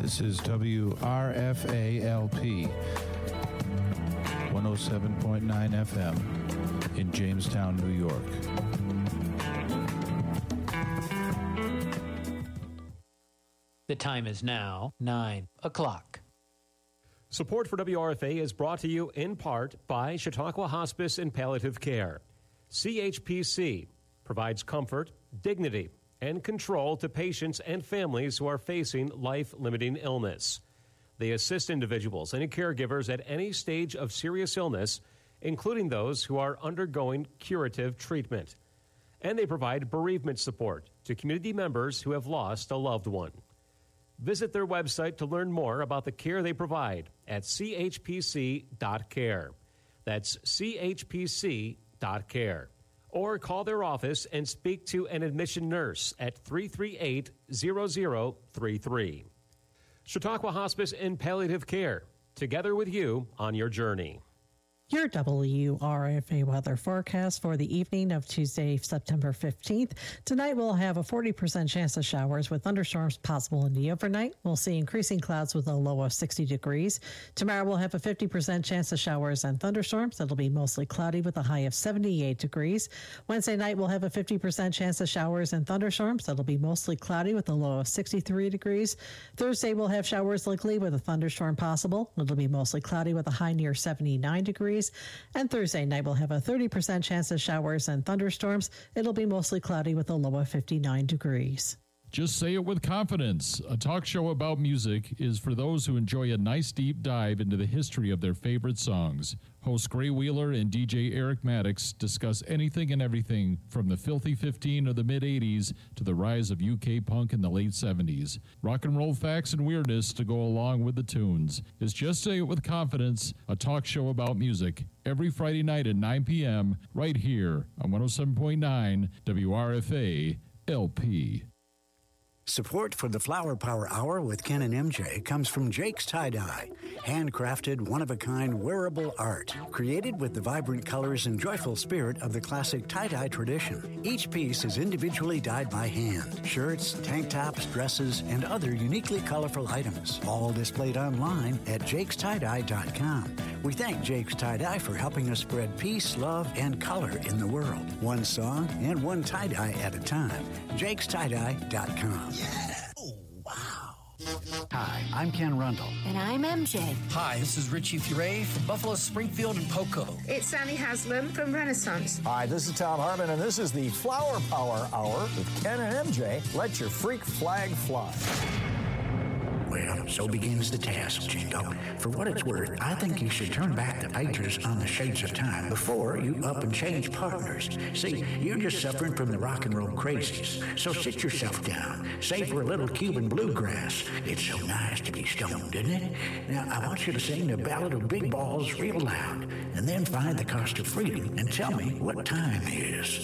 This is WRFA-LP 107.9 FM in Jamestown, New York. The time is now 9 o'clock. Support for WRFA is brought to you in part by Chautauqua Hospice and Palliative Care. CHPC provides comfort, dignity, and control to patients and families who are facing life-limiting illness. They assist individuals and caregivers at any stage of serious illness, including those who are undergoing curative treatment. And they provide bereavement support to community members who have lost a loved one. Visit their website to learn more about the care they provide at chpc.care. That's chpc.care. Or call their office and speak to an admission nurse at 338-0033. Chautauqua Hospice and Palliative Care, together with you on your journey. Your WRFA weather forecast for the evening of Tuesday, September 15th. Tonight we'll have a 40% chance of showers with thunderstorms possible in the overnight. We'll see increasing clouds with a low of 60 degrees. Tomorrow we'll have a 50% chance of showers and thunderstorms. It'll be mostly cloudy with a high of 78 degrees. Wednesday night we'll have a 50% chance of showers and thunderstorms. It'll be mostly cloudy with a low of 63 degrees. Thursday we'll have showers likely with a thunderstorm possible. It'll be mostly cloudy with a high near 79 degrees. And Thursday night we'll have a 30% chance of showers and thunderstorms. It'll be mostly cloudy with a low of 59 degrees. Just say it with confidence. A talk show about music is for those who enjoy a nice deep dive into the history of their favorite songs. Hosts Gray Wheeler and DJ Eric Maddox discuss anything and everything from the Filthy 15 of the mid-'80s to the rise of UK punk in the late 70s. Rock and roll facts and weirdness to go along with the tunes. It's Just Say It with Confidence, a talk show about music, every Friday night at 9 p.m. right here on 107.9 WRFA LP. Support for the Flower Power Hour with Ken and MJ comes from Jake's Tie-Dye, handcrafted, one-of-a-kind wearable art, created with the vibrant colors and joyful spirit of the classic tie-dye tradition. Each piece is individually dyed by hand. Shirts, tank tops, dresses, and other uniquely colorful items, all displayed online at jakestie-dye.com. We thank Jake's Tie-Dye for helping us spread peace, love, and color in the world. One song and one tie-dye at a time. jakestie-dye.com. Yeah. Oh, wow. Hi, I'm Ken Rundle. And I'm MJ. Hi, this is Richie Furay from Buffalo, Springfield, and Poco. It's Sammy Haslam from Renaissance. Hi, this is Tom Harmon, and this is the Flower Power Hour with Ken and MJ. Let your freak flag fly. Well, so begins the task, Jingo. For what it's worth, I think you should turn back the pages on the Shades of Time before you up and change partners. See, you're just suffering from the rock and roll crazies. So sit yourself down, savor a little Cuban bluegrass. It's so nice to be stoned, isn't it? Now, I want you to sing the Ballad of Big Balls real loud, and then find the cost of freedom and tell me what time is.